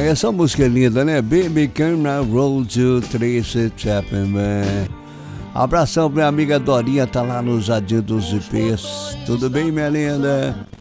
essa música é linda, né? Baby Come na Road to Tracy Chapman. Abração pra minha amiga Dorinha, tá lá no Jardim dos Ipês. Tudo bem, minha linda?